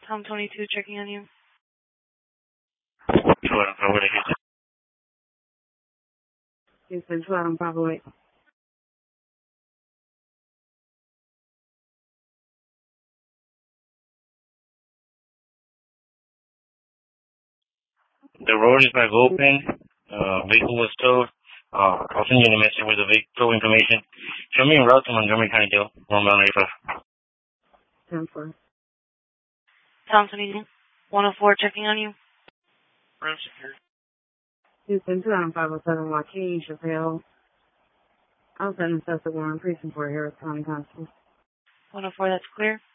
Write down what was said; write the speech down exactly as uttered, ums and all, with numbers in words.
Tom twenty-two checking on you. two Adam Bravo eight, Houston. Houston, two Adam Bravo eight. The road is back open. Uh, vehicle was towed. Uh, I'll send you a message with the vehicle information. Show me en route to Montgomery County Jail, one bound eighty-five. ten four. Tom twenty-two, one oh four checking on you. Room secure. Houston, two Adam five oh seven, Joaquin Chappelle. I'll send a suspect warrant precinct for Harris County Constable. one oh four, that's clear.